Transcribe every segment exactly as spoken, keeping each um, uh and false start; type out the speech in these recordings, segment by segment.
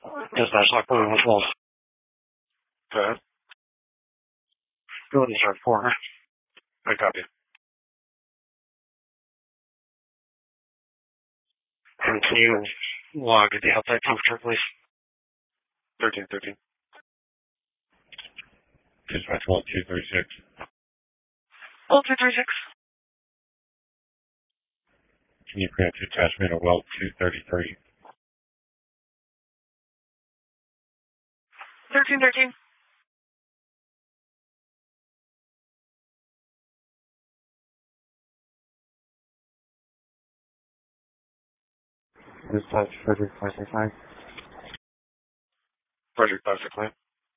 Dispatch lock one one twelve. Go ahead. Go ahead and start four. I copy. And can you log the outside temperature, please? thirteen thirteen. Dispatch Vault two thirty-six. Vault two thirty-six. Can you grant attachment of Welt two thirty-three? thirteen thirteen. Dispatch Frederick five six nine. Frederick five six nine.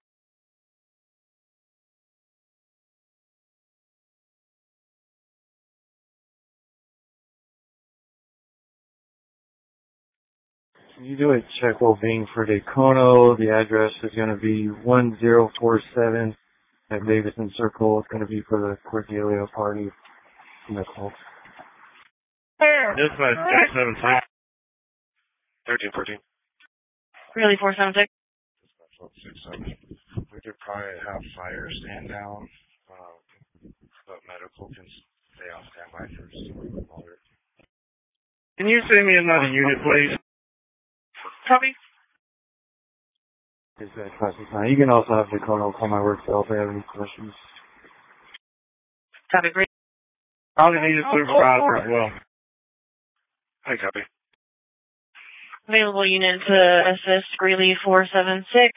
Can you do a check while being for Dacono? The address is going to be one zero four seven at Davidson Circle. It's going to be for the Cordelia party. Nicole. Dispatch six seven six. thirteen fourteen. Really four seven six. Dispatch Vault six seven. We could probably have fire stand down, uh, but medical can stay on standby for just a little bit longer. Can you send me another unit, please? Copy. Dispatch five six nine. You can also have Dacono call my work cell if they have any questions. Copy, great. Probably need a supervisor as well. I copy. Available unit to assist Greeley four seven six.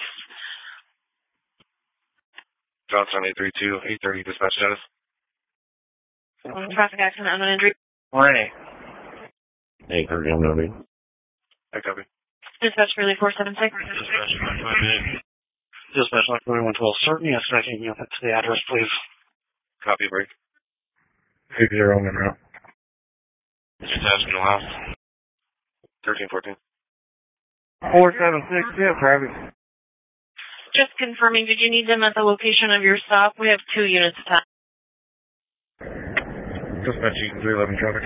Johnson eight three two, eight thirty dispatch status. Traffic accident, unknown injury. Morning. eight thirty, I'm going to be. I copy. Dispatch Greeley four seven six. Dispatch five five eight. Dispatch lock one one twelve. Certainly a second unit to the address, please. Copy break. six zero on the route. Attachment allowed. thirteen fourteen. four seven six, yeah, Travis. Just confirming, did you need them at the location of your stop? We have two units attached. Dispatch three eleven traffic.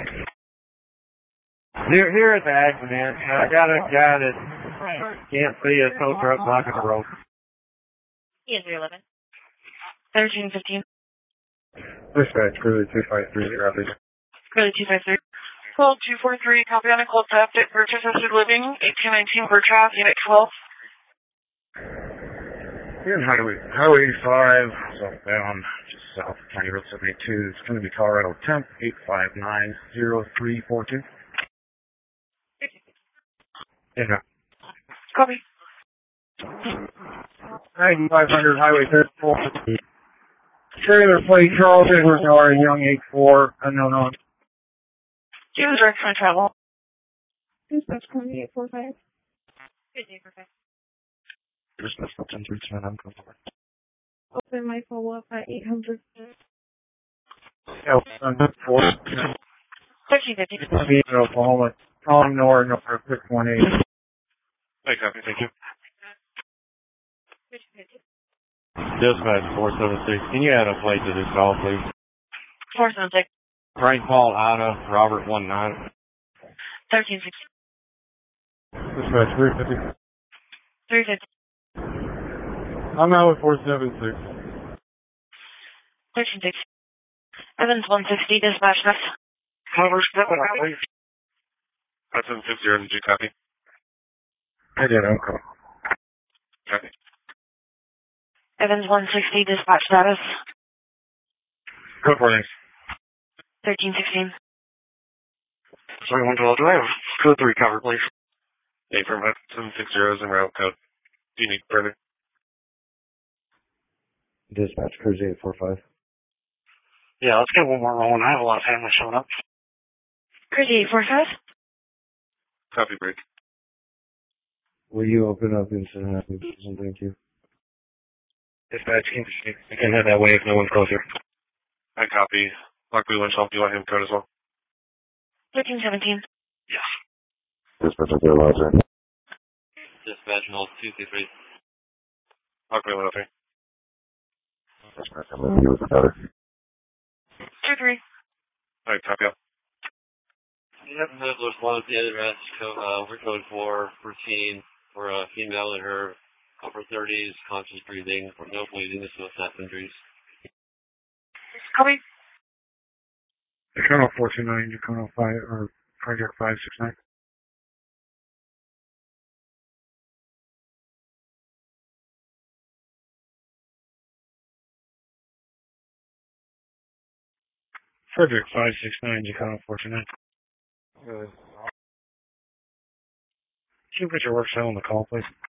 Here, here at the accident, I got a guy that can't see a tow truck blocking the road. He is three eleven. thirteen fifteen. Dispatch Greeley two five three traffic. Greeley two five three. twelve two four three, copy on a call to update for assisted living, eighteen nineteen for Trav, unit twelve. We're in Highway, Highway eighty-five, southbound, just south of County Road seventy-two. It's going to be Colorado temp eight five nine zero three four two. Yeah. Copy. ninety-five hundred Highway thirty-four. Trailer plate Charles Edwards R. Young eight four, unknown on. Do you have direction of travel? Dispatch County eight four five. Good day, perfect. Dispatch ten three seven, I'm comfortable. Open my follow-up at eight hundred. Yeah, four. thirteen fifty. In Oklahoma. Calling Nor, number six one eight. I copy, thank you. thirteen fifty. Dispatch four seven six, can you add a plate to this call, please? four seven six. Frank Paul Ida, Robert one nine. thirteen sixty. Dispatch three fifty. three fifty. I'm out with four seven six. thirteen sixty. Evans one sixty, dispatch us. Cover seven, please. Five seven six zero, did you copy? I did, okay. Copy. Evans one sixty, dispatch status. Good morning. thirteen sixteen. Sorry, one twelve. Do I have code three cover, please? Eight from five seven six zero is in route code. Do you need further? Dispatch cruise eight four five. Yeah, let's get one more rolling. I have a lot of families showing up. Cruise eight four five. Copy break. Will you open up incident application? Thank you. Dispatch, can you can head that way if no one's closer. I copy. Luckily, Lynch, do you want him code as well? thirteen seventeen. Yes. Dispatch zero one zero. Dispatch null two two three. Luckily, one oh three. Dispatch I'm going to use the better. two three. All right, copy. You have to respond to the address, code, uh, we're code for routine for a female in her upper thirties, conscious breathing, for no bleeding, no staph injuries. Copy. Colonel four two nine, Colonel five, or Project five six nine. Frederick five six nine, Colonel four two nine. Good. Can you put your work cell on the call, please?